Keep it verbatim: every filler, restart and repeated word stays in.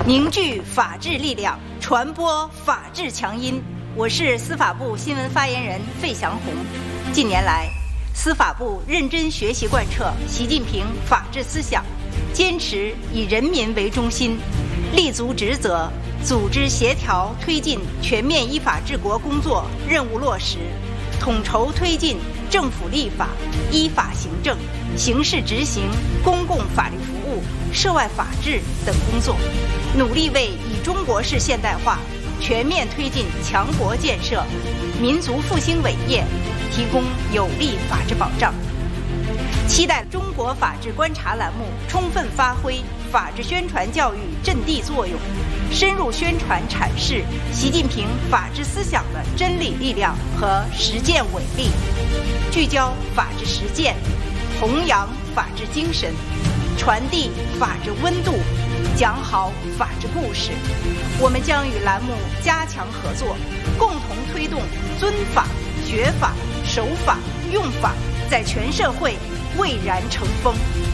凝聚法治力量，传播法治强音。我是司法部新闻发言人费翔红。近年来，司法部认真学习贯彻习近平法治思想，坚持以人民为中心，立足职责，组织协调推进全面依法治国工作任务落实，统筹推进政府立法、依法行政、刑事执行、公共法律服务、涉外法治等工作，努力为以中国式现代化全面推进强国建设、民族复兴伟业提供有力法治保障。期待中国法治观察栏目充分发挥法治宣传教育阵地作用，深入宣传阐释习近平法治思想的真理力量和实践伟力，聚焦法治实践，弘扬法治精神，传递法治温度，讲好法治故事。我们将与栏目加强合作，共同推动尊法、学法、守法、用法在全社会蔚然成风。